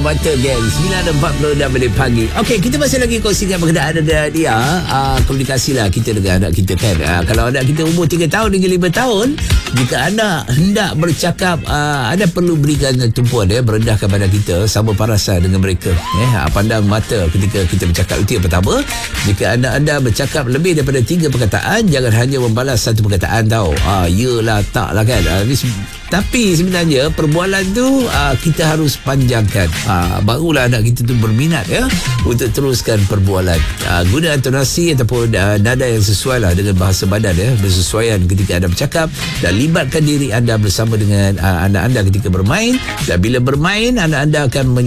mata geng 9.46 pagi. Okey, kita masih lagi kongsikan berkenaan dengan dia komunikasi lah kita dengan anak kita kan. Kalau anak kita umur 3 tahun hingga 5 tahun, jika anak hendak bercakap, anda perlu berikan tumpuan merendahkan badan kita sama parasan dengan mereka. Pandang mata ketika kita bercakap, itu yang pertama. Jika anak anda bercakap lebih daripada 3 perkataan, jangan hanya membalas 1 perkataan tau. Yalah, tak lah kan. Tapi sebenarnya perbualan tu kita harus panjangkan. Barulah anak kita tu berminat untuk teruskan perbualan. Guna intonasi ataupun nada yang sesuai lah dengan bahasa badan bersesuaian ketika anda bercakap, dan libatkan diri anda bersama dengan anak anda ketika bermain. Dan bila bermain, anak anda akan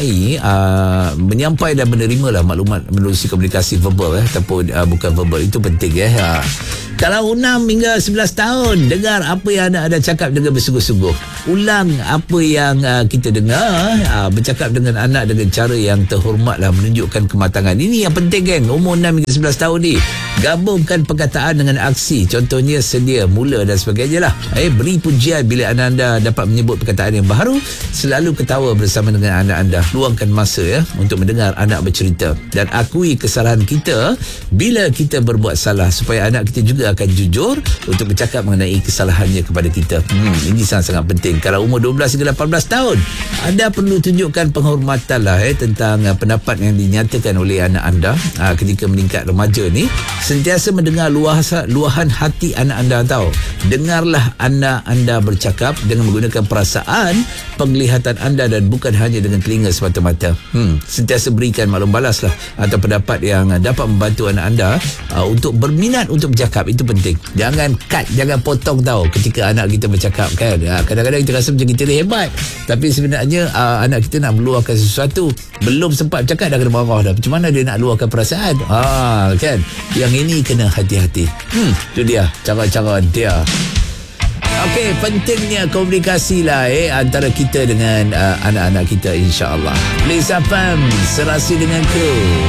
menyampai dan menerima lah maklumat melalui komunikasi verbal ataupun bukan verbal. Itu penting Kalau 6 hingga 11 tahun, dengar apa yang anak anda cakap dengan bersungguh-sungguh. Ulang apa yang kita dengar. Bercakap dengan anak dengan cara yang terhormat lah, menunjukkan kematangan. Ini yang penting geng, umur 6 hingga 11 tahun ni. Gabungkan perkataan dengan aksi. Contohnya sedia, mula dan sebagainya lah. Beri pujian bila anak anda dapat menyebut perkataan yang baru. Selalu ketawa bersama dengan anak anda. Luangkan masa untuk mendengar anak bercerita. Dan akui kesalahan kita bila kita berbuat salah, supaya anak kita juga akan jujur untuk bercakap mengenai kesalahannya kepada kita. Ini sangat-sangat penting. Kalau umur 12 hingga 18 tahun, anda perlu tunjukkan penghormatan lah tentang pendapat yang dinyatakan oleh anak anda ketika meningkat remaja ni. Sentiasa mendengar luahan hati anak anda tahu. Dengarlah anak anda bercakap dengan menggunakan perasaan, penglihatan anda, dan bukan hanya dengan telinga semata-mata. Sentiasa berikan maklum balas lah atau pendapat yang dapat membantu anak anda untuk berminat untuk bercakap. Itu penting. Jangan cut, jangan potong tahu ketika anak kita bercakap kan. Kadang-kadang kita rasa macam kita ni hebat, tapi sebenarnya anak kita nak meluahkan sesuatu, belum sempat bercakap dah kena marah dah. Macam mana dia nak luahkan perasaan? Kan. Yang ini kena hati-hati. Itu dia cara-cara dia. Okey, pentingnya komunikasi lah antara kita dengan anak-anak kita, insya-Allah. Please FM serasi dengan kru.